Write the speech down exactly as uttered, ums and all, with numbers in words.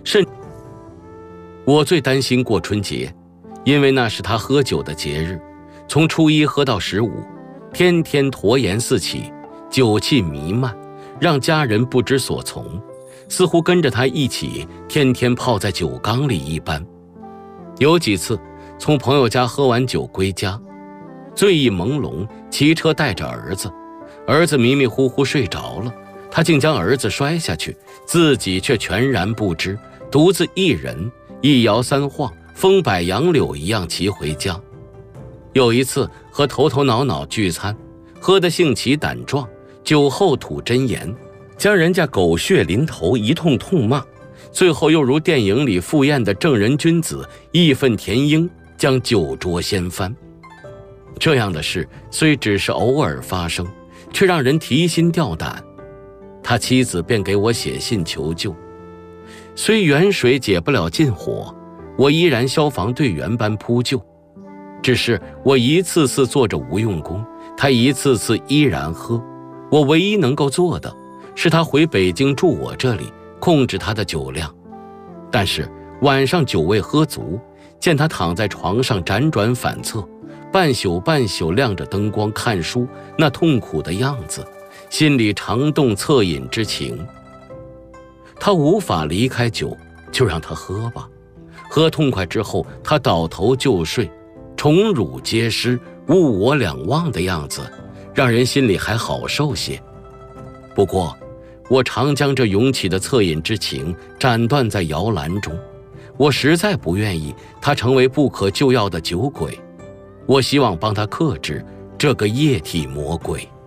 甚我最担心过春节，因为那是他喝酒的节日，从初一喝到十五，天天驼颜四起，酒气弥漫，让家人不知所从，似乎跟着他一起天天泡在酒缸里一般。有几次从朋友家喝完酒归家，醉意朦胧，骑车带着儿子，儿子迷迷糊糊睡着了，他竟将儿子摔下去，自己却全然不知，独自一人一摇三晃，风摆杨柳一样骑回家。有一次和头头脑脑聚餐，喝得兴起胆壮，酒后吐真言，将人家狗血淋头一通痛骂，最后又如电影里赴宴的正人君子义愤填膺，将酒桌掀翻。这样的事虽只是偶尔发生，却让人提心吊胆。他妻子便给我写信求救。虽远水解不了近火，我依然消防队员般扑救，只是我一次次做着无用功，他一次次依然喝。我唯一能够做的是他回北京住我这里，控制他的酒量。但是晚上酒味喝足，见他躺在床上辗转反侧，半宿半宿亮着灯光看书，那痛苦的样子，心里常动恻隐之情。他无法离开酒，就让他喝吧。喝痛快之后，他倒头就睡，宠辱皆失，物我两忘的样子，让人心里还好受些。不过我常将这涌起的恻隐之情斩断在摇篮中，我实在不愿意他成为不可救药的酒鬼，我希望帮他克制这个液体魔鬼。